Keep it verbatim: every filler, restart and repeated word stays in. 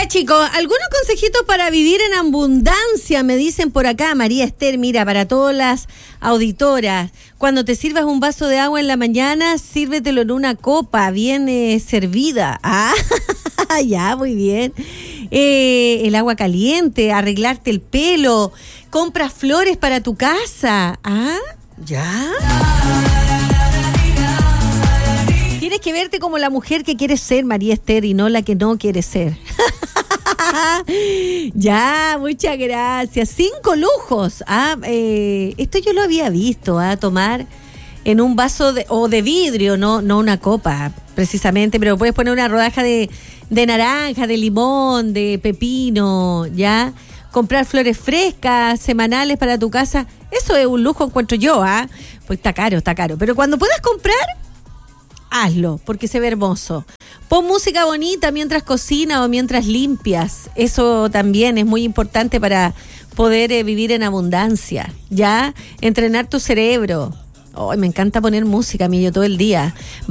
Ya, chicos, algunos consejitos para vivir en abundancia, me dicen por acá. María Esther, mira, para todas las auditoras, cuando te sirvas un vaso de agua en la mañana, sírvetelo en una copa bien eh, servida. Ah, ya, muy bien. Eh, el agua caliente, arreglarte el pelo, compras flores para tu casa. Ah, ya. Tienes que verte como la mujer que quieres ser, María Esther, y no la que no quieres ser. Ya, muchas gracias. Cinco lujos. Ah, eh, esto yo lo había visto, a ¿ah? Tomar en un vaso de, o de vidrio, no, no una copa, precisamente, pero puedes poner una rodaja de, de naranja, de limón, de pepino, ya. Comprar flores frescas, semanales para tu casa. Eso es un lujo, encuentro yo, ¿ah? Pues está caro, está caro. Pero cuando puedas comprar, hazlo, porque se ve hermoso. Pon música bonita mientras cocinas o mientras limpias. Eso también es muy importante para poder eh, vivir en abundancia. Ya, entrenar tu cerebro. Oh, me encanta poner música a mí yo todo el día.